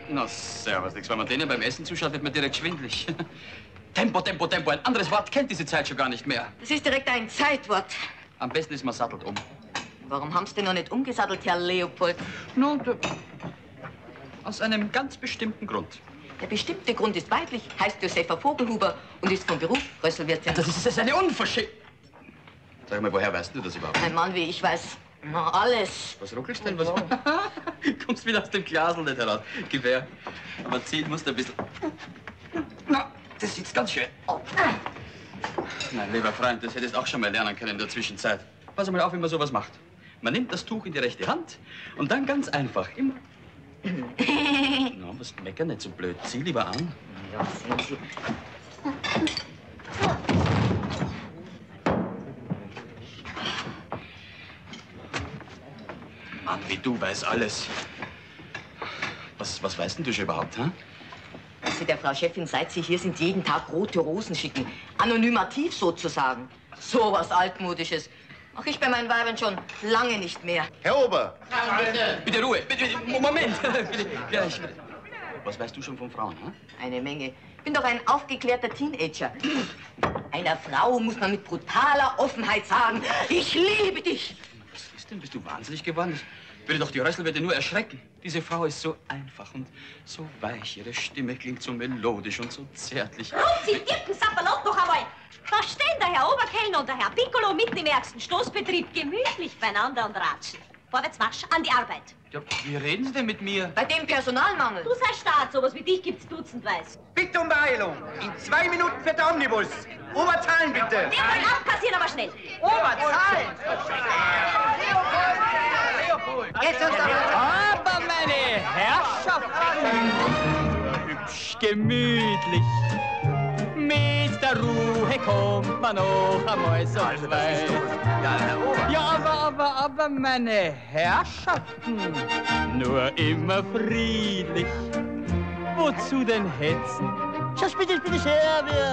Na, servus, nix. Wenn man denen beim Essen zuschaut, wird man direkt schwindlig. Tempo, Tempo, Tempo. Ein anderes Wort kennt diese Zeit schon gar nicht mehr. Das ist direkt ein Zeitwort. Am besten ist, man sattelt um. Warum haben Sie denn noch nicht umgesattelt, Herr Leopold? Nun, aus einem ganz bestimmten Grund. Der bestimmte Grund ist weiblich, heißt Josefa Vogelhuber und ist von Beruf Rösselwirtin. Das ist eine Unverschämtheit. Sag mal, woher weißt du das überhaupt? Ein Mann wie ich weiß alles. Was ruckelst denn? Was? Kommst wieder aus dem Glasl nicht heraus. Gib her. Aber ziehen musst du ein bisschen. Na, das sitzt ganz schön. Mein lieber Freund, das hättest du auch schon mal lernen können in der Zwischenzeit. Pass mal auf, wie man sowas macht. Man nimmt das Tuch in die rechte Hand und dann ganz einfach immer... Na, was meckern nicht so blöd. Zieh lieber an. Ja, sehen Sie. Mann, wie du weißt alles. Was weißt denn du schon überhaupt, hä? Dass Sie der Frau Chefin, seit Sie hier sind, jeden Tag rote Rosen schicken. Anonymativ sozusagen. So was Altmodisches. Mach ich bei meinen Weibern schon lange nicht mehr. Herr Ober! Bitte Ruhe, bitte, Moment. Bitte, gleich. Was weißt du schon von Frauen, hä? Eine Menge. Bin doch ein aufgeklärter Teenager. Einer Frau muss man mit brutaler Offenheit sagen, ich liebe dich. Was ist denn? Bist du wahnsinnig geworden? Das würde doch die Rösselwirtin nur erschrecken. Diese Frau ist so einfach und so weich. Ihre Stimme klingt so melodisch und so zärtlich. Sie dirken Sapperlot noch einmal. Da stehen der Herr Oberkellner und der Herr Piccolo mitten im ärgsten Stoßbetrieb gemütlich beieinander und ratschen. Vorwärts Marsch, an die Arbeit. Ja, wie reden Sie denn mit mir? Bei dem Personalmangel. Du sei Staat, sowas wie dich gibt's dutzendweise. Bitte um Beeilung. In 2 Minuten fährt der Omnibus. Oberzahlen bitte. Den wollen abkassieren, aber schnell. Oberzahlen. Jetzt uns Aber meine Herrschaften, hübsch gemütlich. Mit der Ruhe kommt man noch einmal so weit. Ja, aber meine Herrschaften, nur immer friedlich. Wozu denn hetzen? Schau, bitte sehr,